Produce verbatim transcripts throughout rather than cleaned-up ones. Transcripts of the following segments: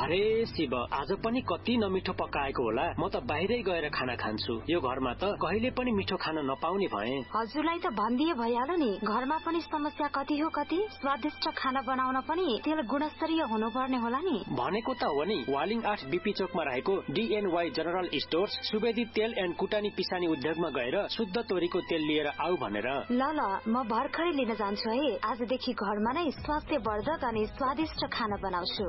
अरे शिव, आज पनि कति नमिठो पकाएको होला। म त बाहिरै गएर खाना खान्छु। यो घरमा त कहिले पनि मिठो खान नपाउने भए। हजुरलाई त भनिदिए भइहाल्यो नि। घरमा पनि समस्या कति हो कति। स्वादिष्ट खाना बनाउन पनि तेल गुणस्तरीय हुनुपर्ने होला नि। भनेको त हो नि। वालिङ आठ बीपी चोकमा रहेको डीएनवाई जनरल स्टोर्स सुवेदी तेल एन्ड कुटानी पिसानी उद्योगमा गएर शुद्ध तोरीको तेल लिएर आऊ भनेर। ल ल, म भर्खरै लिन जान्छु है। आजदेखि घरमा नै स्वास्थ्यवर्धक अनि स्वादिष्ट खाना बनाउँछु।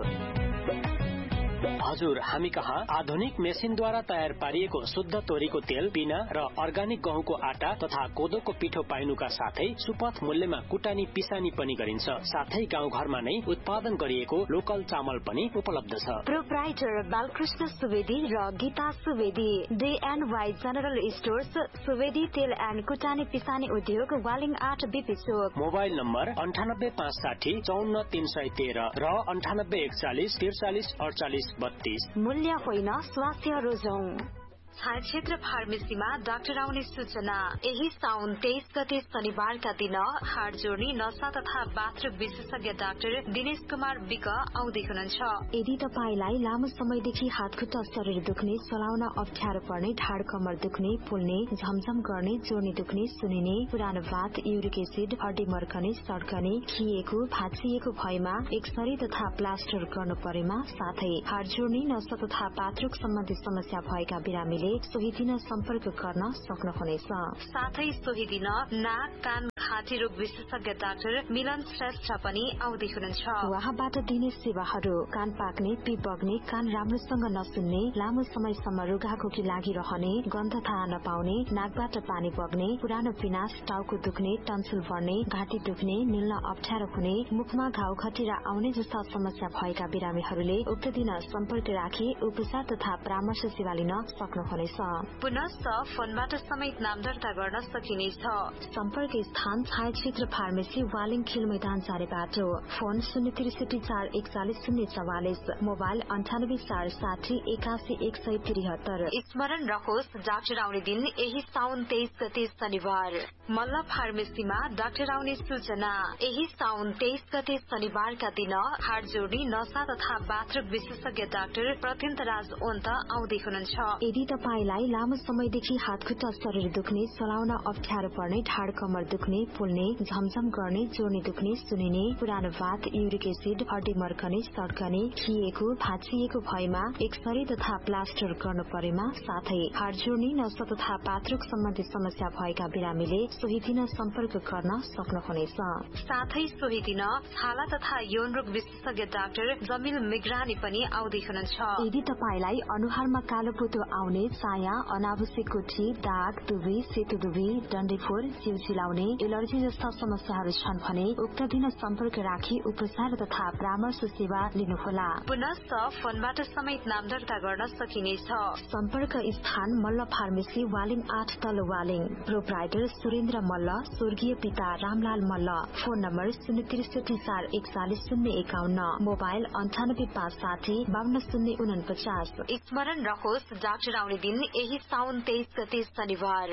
हजुर, हामी कहाँ आधुनिक मेसिनद्वारा तयार पारिएको शुद्ध तोरीको तेल, पिना र अर्गानिक गहुँको आटा तथा कोदोको पिठो पाइनुका साथै सुपथ मूल्यमा कुटानी पिसानी पनि गरिन्छ। साथै गाउँ घरमा नै उत्पादन गरिएको लोकल चामल पनि उपलब्ध छ। प्रोप्राइटर बालकृष्ण सुवेदी र गीता सुवेदी, डीएनवाई जनरल स्टोर्स, सुवेदी तेल एन्ड कुटानी पिसानी उद्योग, वालिङ आठ बीपी चोक। मोबाइल नम्बर अन्ठानब्बे पाँच साठी चौन्न तीन सय तेह्र र अन्ठानब्बे एकचालिस त्रिचालिस अडचालिस बत्तीस। मूल्य होइन, स्वास्थ्य रोजौं। छाया क्षेत्र फार्मेसीमा डाक्टर आउने सूचना। यही साउन तेइस गते शनिबारका दिन हाड जोड्ने, नसा तथा बाथरुम विशेषज्ञ डाक्टर दिनेश कुमार विक आउँदै हुनुहुन्छ। यदि तपाईलाई लामो समयदेखि हात खुट्टा शरीर दुख्ने, चलाउन अप्ठ्यारो पर्ने, ढाड कमर दुख्ने, फुल्ने, झमझम गर्ने, जोर्नी दुख्ने, सुनिने, पुरानो भात, युरिक एसिड, हड्डी मर्कने, सड्कने, खिएको, भाँचिएको भएमा एक्सरे तथा प्लास्टर गर्नु परेमा, साथै हाड जोड्ने, नसा तथा पात्रक सम्बन्धी समस्या भएका बिरामीले सोही दिन सम्पर्क गर्न सक्नुहुनेछ। साथै सोही दिन नाक, कान, घाँटी रोग विशेषज्ञ डाक्टर मिलन श्रेष्ठ पनि आउँदै हुनुहुन्छ। उहाँबाट दिने सेवाहरू: कान पाक्ने, पिप बग्ने, कान राम्रोसँग नसुन्ने, लामो समयसम्म रुघाखोकी लागिरहने, गन्ध थाहा नपाउने, नाकबाट पानी बग्ने, पुरानो पिनास, टाउको दुख्ने, टन्सिल बढ्ने, घाँटी दुख्ने, निल्न अप्ठ्यारो हुने, मुखमा घाउ खटिरा आउने जस्ता समस्या भएका बिरामीहरूले उक्त दिन सम्पर्क राखी उपचार तथा परामर्श सेवा लिन सक्नुहुनेछ। पुनश्च फोनबाट समेत नाम दर्ता गर्न सकिनेछ। सम्पर्क स्थान छाया क्षेत्र फार्मेसी, वालिङ खेल मैदान चारे बाटो। फोन शून्य त्रिसठी चार एकचालिस शून्य चौवालिस, मोबाइल अन्ठानब्बे चार साठी एकासी एक सय त्रिहत्तर। स्मरण रहोस्, डाक्टर आउने दिन यही साउन तेइस गते शनिबार। मल्ल फार्मेसीमा डाक्टर आउने सूचना। यही साउन तेइस गते शनिबारका दिन हाड जोड्ने, नसा तथा बाथरुम विशेषज्ञ डाक्टर प्रत्यन्तराज ओन्त आउँदै हुनुहुन्छ। यदि तपाईलाई लामो समयदेखि हात खुट्टा शरीर दुख्ने, चलाउन अप्ठ्यारो पर्ने, ढाड कमर दुख्ने, फुल्ने, झमझम गर्ने, जोर्नी दुख्ने, सुनिने, पुरानो भात, युरिक एसिड, हड्डी मर्कने, सड्कने, खिएको, भाँचिएको भएमा एक्सरे तथा प्लास्टर गर्नु परेमा, साथै हाड जोड्ने, नसा तथा पात्रक सम्बन्धी समस्या भएका बिरामीले सोही दिन सम्पर्क गर्न सक्नुहुनेछ। साथै सोही दिन छाला तथा यौन रोग विशेषज्ञ डाक्टर जमिल मिग्रानी पनि आउँदै हुनुहुन्छ। यदि तपाईलाई अनुहारमा कालो पोतो आउने, चाया, अनावश्यक कोठी, दाग, दुबी, सेतो दुबी, डन्डीफोर, जिउ चिलाउने, एलर्जी जस्ता समस्याहरू छन् भने उक्त दिन सम्पर्क राखी उपचार तथा परामर्श सेवा लिनुहोला। पुनश्च फोनबाट समेत नाम दर्ता गर्न सकिनेछ। सम्पर्क स्थान मल्ल फार्मेसी, वालिङ आठ तल वालिङ। प्रोप्राइटर सुरेन्द्र मल्ल, स्वर्गीय पिता रामलाल मल्ल। फोन नम्बर शून्य त्रिसठी चार एकचालिस शून्य एकाउन्न, मोबाइल अन्ठानब्बे पाँच साठी बान्न शून्य उनपचास। स्मरण रहोस्, डाक्टर आउने दिन यही साउन तेइस गते शनिबार।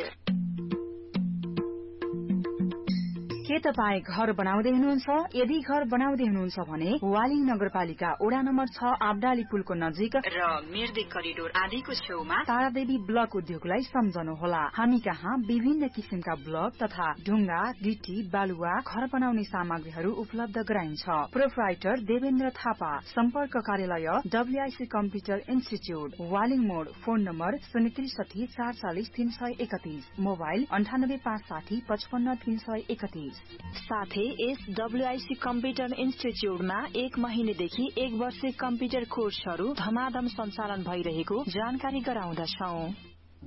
के तपाईँ घर बनाउँदै हुनुहुन्छ? यदि घर बनाउँदै हुनुहुन्छ भने वालिङ नगरपालिका वडा नम्बर छ आबडाली पुलको नजिक र मिर्दे करिडोर आदिको छेउमा तारादेवी ब्लक उद्योगलाई सम्झनुहोला। हामी कहाँ विभिन्न किसिमका ब्लक तथा ढुङ्गा, गिटी, बालुवा, घर बनाउने सामग्रीहरू उपलब्ध गराइन्छ। प्रोप्राइटर देवेन्द्र थापा। सम्पर्क कार्यालय डब्ल्यूआईसी कम्प्युटर इन्स्टिच्यूट, वालिङ मोड। फोन नम्बर शून्य त्रिसठी चार चालिस तीन सय एकतीस, मोबाइल अन्ठानब्बे पाँच साठी पचपन्न तीन सय एकतीस। साथै यस डब्ल्यूआईसी कम्प्युटर इन्स्टिच्यूटमा एक महिनेदेखि एक वर्ष कम्प्युटर कोर्सहरू धमाधम सञ्चालन भइरहेको जानकारी गराउँदछौं।